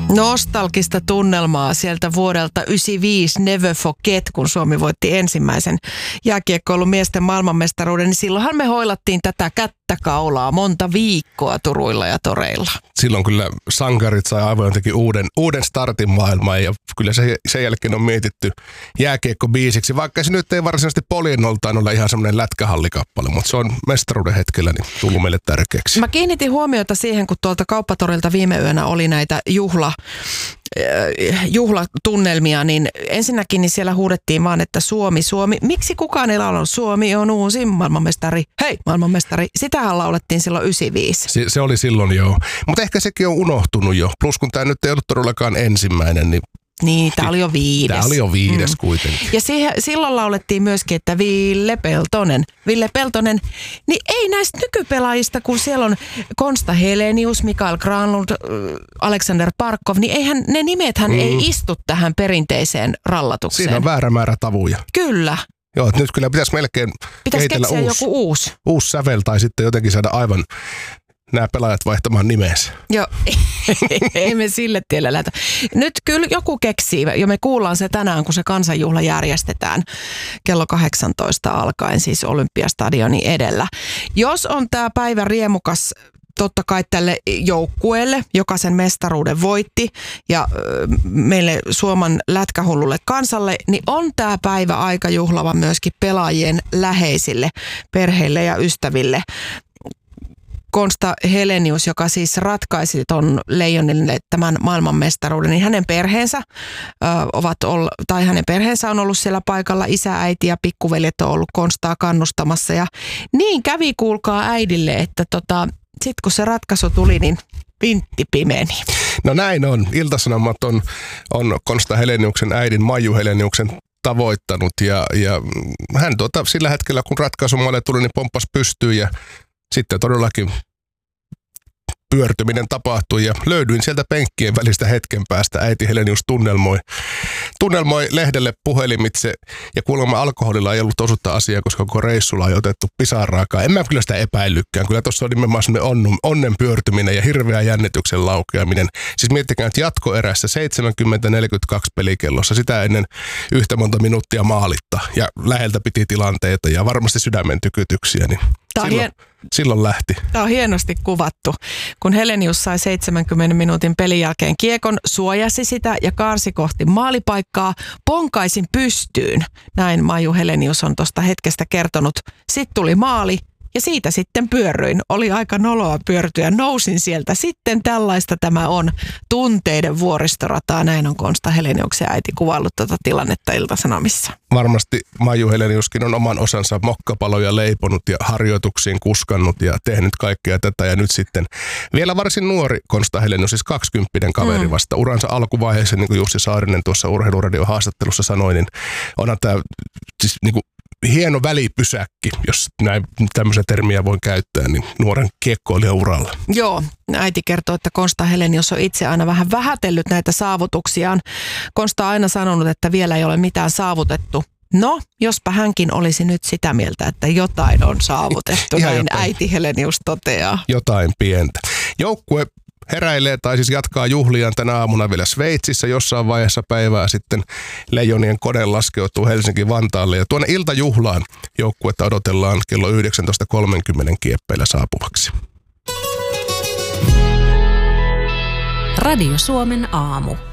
Nostalgista tunnelmaa sieltä vuodelta 1995 Never Forget, kun Suomi voitti ensimmäisen jääkiekkoilun miesten maailmanmestaruuden, niin silloinhan me hoilattiin tätä kättäkaulaa monta viikkoa turuilla ja toreilla. Silloin kyllä sankarit sai aivan jotenkin uuden startin maailmaan ja kyllä sen jälkeen on mietitty jääkiekko-biisiksi, vaikka se nyt ei varsinaisesti poljennoltaan ole ihan semmoinen lätkähallikappale, mutta se on mestaruuden hetkellä niin tullut meille tärkeäksi. Mä kiinnitin huomiota siihen, kun tuolta Kauppatorilta viime yönä oli näitä juhlatunnelmia, niin ensinnäkin niin siellä huudettiin vaan, että Suomi, Suomi. Miksi kukaan ei laulanut Suomi on uusi maailmanmestari? Hei, maailmanmestari. Sitähän laulettiin silloin 1995. Se oli silloin joo, mutta ehkä sekin on unohtunut jo. Plus kun tämä nyt ei ollut todellakaan ensimmäinen, niin, tämä oli jo 5. Tämä oli jo 5 kuitenkin. Ja silloin laulettiin myöskin, että Ville Peltonen, niin ei näistä nykypelaajista, kun siellä on Konsta Helenius, Mikael Granlund, Alexander Barkov, niin eihän ne nimethän ei istu tähän perinteiseen rallatukseen. Siinä on väärä määrä tavuja. Kyllä. Joo, nyt kyllä pitäisi melkein kehitellä joku uusi sävel tai sitten jotenkin saada aivan nämä pelaajat vaihtamaan nimensä. Joo, ei me sille tielle lähtä. Nyt kyllä joku keksii, ja me kuullaan se tänään, kun se kansanjuhla järjestetään kello 18 alkaen, siis Olympiastadionin edellä. Jos on tämä päivä riemukas totta kai tälle joukkueelle, joka sen mestaruuden voitti, ja meille Suomen lätkähullulle kansalle, niin on tämä päivä aika juhlava myöskin pelaajien läheisille, perheille ja ystäville. Konsta Helenius, joka siis ratkaisi ton Leijonille tämän maailmanmestaruuden, niin hänen perheensä hänen perheensä on ollut siellä paikalla. Isä, äiti ja pikkuveljet on ollut Konstaa kannustamassa. Ja niin kävi, kuulkaa äidille, että sitten kun se ratkaisu tuli, niin vintti pimeni. No näin on. Ilta-Sanomat on Konsta Heleniuksen äidin Maiju Heleniuksen tavoittanut. Ja hän sillä hetkellä, kun ratkaisumalle tuli, niin pomppasi pystyyn ja sitten todellakin pyörtyminen tapahtui ja löydyin sieltä penkkien välistä hetken päästä. Äiti Helenius tunnelmoi lehdelle puhelimitse ja kuulemma alkoholilla ei ollut osuutta asiaa, koska koko reissulla ei otettu pisaraakaan. En mä kyllä sitä epäilykään. Kyllä tuossa on nimenomaan sellainen onnen pyörtyminen ja hirveä jännityksen laukeaminen. Siis miettikää nyt jatkoerässä 70-42 pelikellossa. Sitä ennen yhtä monta minuuttia maalitta ja läheltä piti tilanteita ja varmasti sydämen tykytyksiä. Niin silloin lähti. Tämä on hienosti kuvattu. Kun Helenius sai 70 minuutin pelin jälkeen kiekon, suojasi sitä ja kaarsi kohti maalipaikkaa, ponkaisin pystyyn. Näin Maiju Helenius on tuosta hetkestä kertonut. Sitten tuli maali ja siitä sitten pyörryin. Oli aika noloa pyörtyä. Nousin sieltä. Sitten tällaista tämä on. Tunteiden vuoristorataa. Näin on Konsta Heleniuksen äiti kuvaillut tuota tilannetta Ilta-Sanomissa. Varmasti Maiju Heleniuskin on oman osansa mokkapaloja leiponut ja harjoituksiin kuskannut ja tehnyt kaikkea tätä. Ja nyt sitten vielä varsin nuori Konsta Helenius, siis 20 kaveri vasta uransa alkuvaiheessa, niin kuin Jussi Saarinen tuossa Urheiluradion haastattelussa sanoi, niin onhan tämä siis niin kuin hieno välipysäkki, jos näin tämmöisiä termiä voi käyttää, niin nuoren kiekkoilijan uralla. Joo, äiti kertoo, että Konsta Helenius on itse aina vähän vähätellyt näitä saavutuksiaan. Konsta on aina sanonut, että vielä ei ole mitään saavutettu. No, jospa hänkin olisi nyt sitä mieltä, että jotain on saavutettu, näin jotain. Äiti Helenius toteaa. Jotain pientä. Joukkue heräilee tai siis jatkaa juhliaan tänä aamuna vielä Sveitsissä. Jossain vaiheessa päivää sitten Leijonien kone laskeutuu Helsinki-Vantaalle. Ja tuonne iltajuhlaan joukkuetta odotellaan kello 19.30 kieppeillä saapuvaksi. Radio Suomen aamu.